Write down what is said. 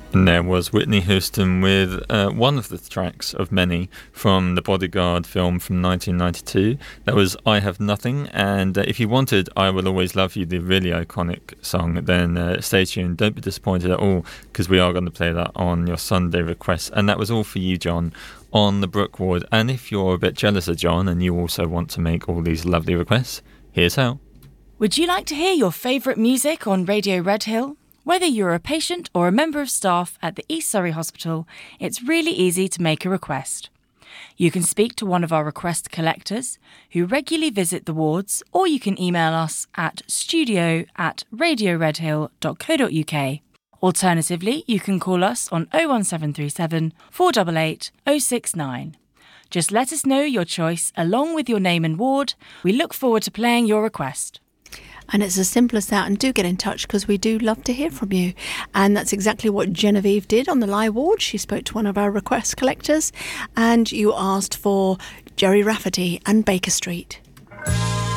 And there was Whitney Houston with one of the tracks of many from the Bodyguard film from 1992. That was I Have Nothing. And if you wanted I Will Always Love You, the really iconic song, then stay tuned. Don't be disappointed at all, because we are going to play that on your Sunday requests. And that was all for you, John, on the Brookwood. And if you're a bit jealous of John and you also want to make all these lovely requests, here's how. Would you like to hear your favourite music on Radio Redhill? Whether you're a patient or a member of staff at the East Surrey Hospital, it's really easy to make a request. You can speak to one of our request collectors who regularly visit the wards, or you can email us at studio@radioredhill.co.uk. Alternatively, you can call us on 01737 488 069. Just let us know your choice along with your name and ward. We look forward to playing your request. And it's as simple as that. And do get in touch, because we do love to hear from you. And that's exactly what Genevieve did on the Lye ward. She spoke to one of our request collectors and you asked for Jerry Rafferty and Baker Street.